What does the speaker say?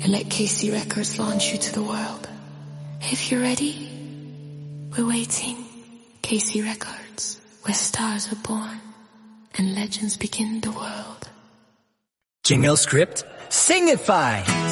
and let KC Records launch you to the world. If you're ready, we're waiting. KC Records, where stars are born and legends begin the world. Jingle script, singify.